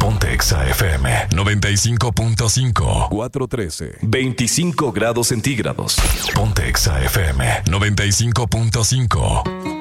Ponte Exa FM 95.5. 413. 25 grados centígrados. Ponte Exa FM 95.5.